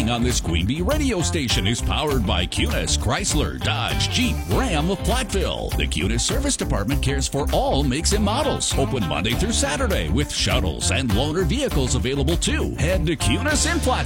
playing on this Queen Bee radio station is powered by Cunis, Chrysler, Dodge, Jeep, Ram of Platteville. The Cunis Service Department cares for all makes and models. Open Monday through Saturday with shuttles and loaner vehicles available too. Head to Cunis in Platteville.